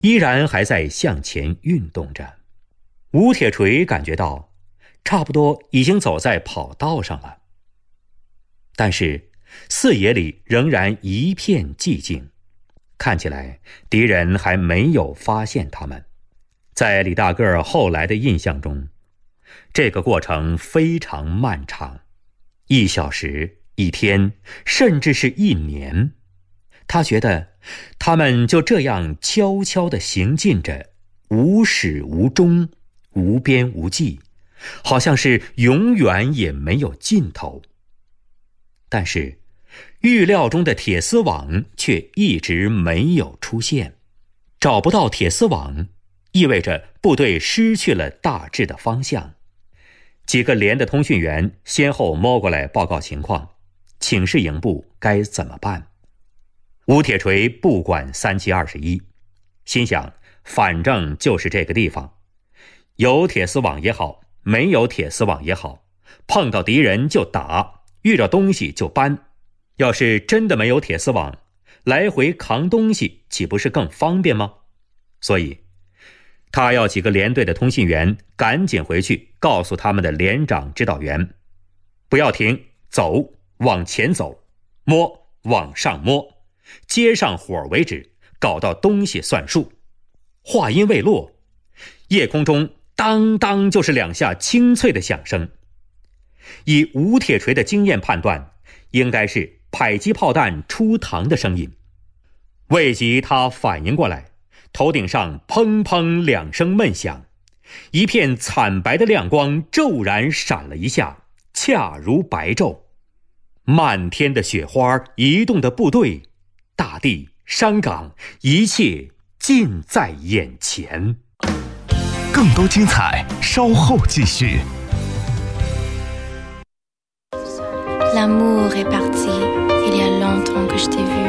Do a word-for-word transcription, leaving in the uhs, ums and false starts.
依然还在向前运动着。吴铁锤感觉到差不多已经走在跑道上了，但是四野里仍然一片寂静，看起来敌人还没有发现他们。在李大个儿后来的印象中，这个过程非常漫长，一小时、一天，甚至是一年。他觉得他们就这样悄悄地行进着，无始无终，无边无际，好像是永远也没有尽头。但是预料中的铁丝网却一直没有出现。找不到铁丝网，意味着部队失去了大致的方向。几个连的通讯员先后摸过来报告情况，请示营部该怎么办。吴铁锤不管三七二十一，心想反正就是这个地方，有铁丝网也好，没有铁丝网也好，碰到敌人就打，遇到东西就搬。要是真的没有铁丝网，来回扛东西岂不是更方便吗？所以他要几个连队的通信员赶紧回去告诉他们的连长指导员，不要停，走，往前走，摸，往上摸，接上火为止，搞到东西算数。话音未落，夜空中当当就是两下清脆的响声。以吴铁锤的经验判断，应该是迫击炮弹出膛的声音。未及他反应过来，头顶上砰砰两声闷响，一片惨白的亮光骤然闪了一下，恰如白昼。漫天的雪花，移动的部队，大地、山岗，一切尽在眼前。 更多精彩稍后继续。 L'amour est parti, il y a longtemps que je t'ai vu.